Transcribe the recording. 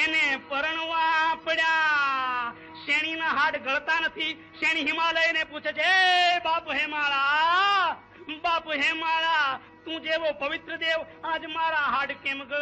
એને પરણવા પડ્યા. શેણીના હાડ ગળતા નથી. શેણી હિમાલયને પૂછે છે, બાપ હેમાળા, બાપ હેમાળા, તું જેવો પવિત્ર દેવ આજ મારા હાડ કેમ ગળ